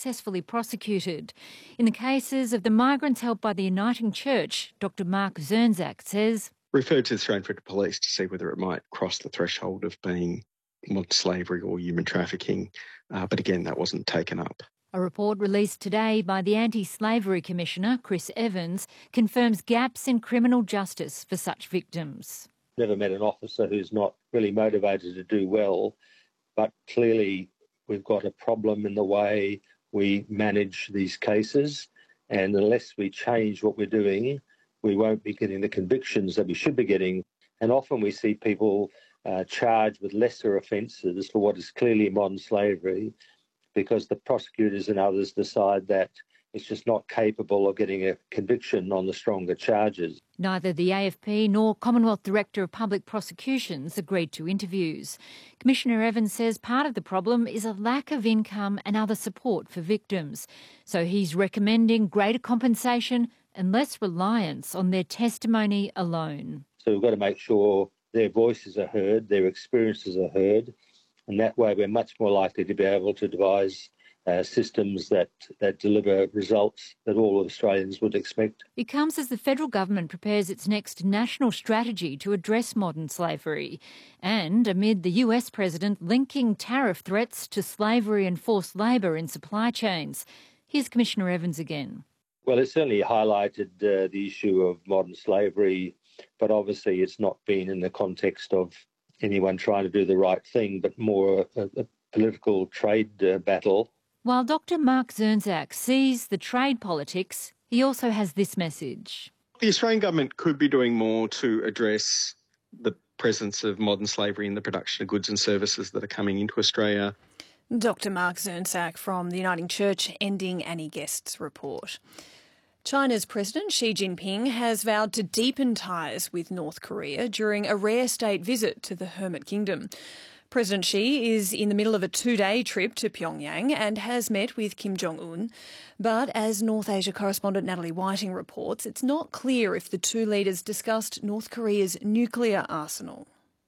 successfully prosecuted. In the cases of the migrants held by the Uniting Church, Dr Mark Zernzak says, referred to the Australian Federal Police to see whether it might cross the threshold of being modern slavery or human trafficking, but again, that wasn't taken up. A report released today by the Anti-Slavery Commissioner, Chris Evans, confirms gaps in criminal justice for such victims. Never met an officer who's not really motivated to do well, but clearly we've got a problem in the way we manage these cases, and unless we change what we're doing, we won't be getting the convictions that we should be getting. And often we see people charged with lesser offences for what is clearly modern slavery, because the prosecutors and others decide that it's just not capable of getting a conviction on the stronger charges. Neither the AFP nor Commonwealth Director of Public Prosecutions agreed to interviews. Commissioner Evans says part of the problem is a lack of income and other support for victims. So he's recommending greater compensation and less reliance on their testimony alone. So we've got to make sure their voices are heard, their experiences are heard, and that way we're much more likely to be able to devise systems that deliver results that all Australians would expect. It comes as the federal government prepares its next national strategy to address modern slavery, and amid the US president linking tariff threats to slavery and forced labour in supply chains. Here's Commissioner Evans again. Well, it certainly highlighted the issue of modern slavery, but obviously it's not been in the context of anyone trying to do the right thing, but more a political trade battle. While Dr Mark Zernzak sees the trade politics, he also has this message. The Australian government could be doing more to address the presence of modern slavery in the production of goods and services that are coming into Australia. Dr Mark Zernzak from the Uniting Church ending Annie Guest's report. China's President Xi Jinping has vowed to deepen ties with North Korea during a rare state visit to the Hermit Kingdom. President Xi is in the middle of a 2-day trip to Pyongyang and has met with Kim Jong-un. But as North Asia correspondent Natalie Whiting reports, it's not clear if the two leaders discussed North Korea's nuclear arsenal.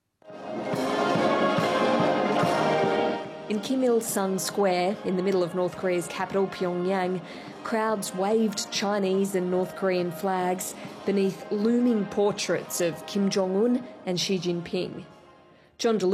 In Kim Il-sung Square, in the middle of North Korea's capital, Pyongyang, crowds waved Chinese and North Korean flags beneath looming portraits of Kim Jong-un and Xi Jinping. John